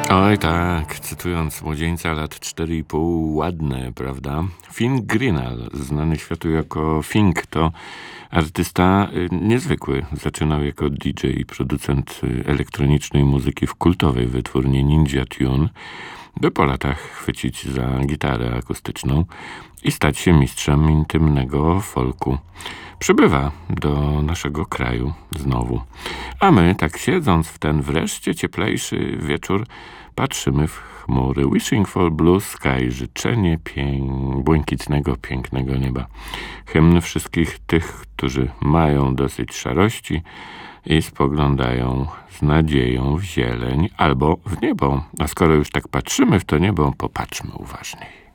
Oj tak, cytując młodzieńca lat 4,5, ładne, prawda? Finn Grinal, znany światu jako Fink, to artysta niezwykły. Zaczynał jako DJ i producent elektronicznej muzyki w kultowej wytwórni Ninja Tune, by po latach chwycić za gitarę akustyczną i stać się mistrzem intymnego folku. Przybywa do naszego kraju znowu. A my, tak siedząc w ten wreszcie cieplejszy wieczór, patrzymy w chmury. Wishing for blue sky, życzenie błękitnego, pięknego nieba. Hymn wszystkich tych, którzy mają dosyć szarości i spoglądają z nadzieją w zieleń albo w niebo. A skoro już tak patrzymy w to niebo, popatrzmy uważniej.